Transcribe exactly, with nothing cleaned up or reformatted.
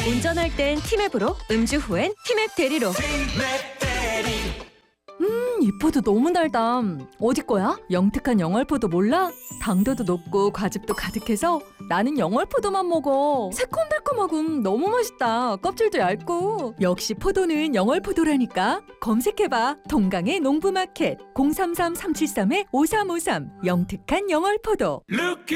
운전할 땐 티맵으로, 음주 후엔 티맵 대리로. 음, 이 포도 너무 달다. 어디 거야? 영특한 영월포도 몰라? 당도도 높고 과즙도 가득해서 나는 영월포도만 먹어. 새콤달콤하고 너무 맛있다. 껍질도 얇고. 역시 포도는 영월포도라니까. 검색해봐. 동강의 농부마켓 공삼삼 삼칠삼 오삼오삼 영특한 영월포도. Look